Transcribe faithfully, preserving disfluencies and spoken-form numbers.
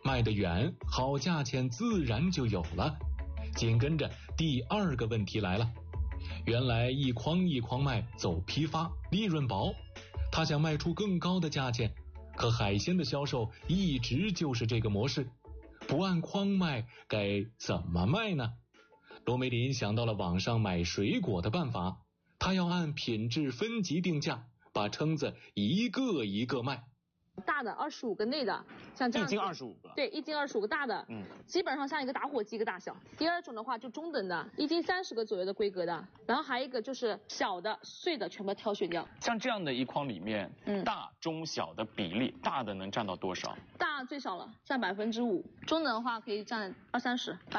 卖得远，好价钱自然就有了。紧跟着第二个问题来了，原来一筐一筐卖走批发，利润薄，他想卖出更高的价钱，可海鲜的销售一直就是这个模式，不按筐卖该怎么卖呢？罗梅林想到了网上买水果的办法，他要按品质分级定价，把蛏子一个一个卖。 大的二十五个内的，像这样一斤二十五个， 对，一斤二十五个大的，嗯，基本上像一个打火机一个大小。第二种的话就中等的，一斤三十个左右的规格的，然后还有一个就是小的碎的全部挑选掉。 像这样的一筐里面，嗯，大中小的比例，大的能占到多少？ 大最少了，占百分之五，中等的话可以占二三十。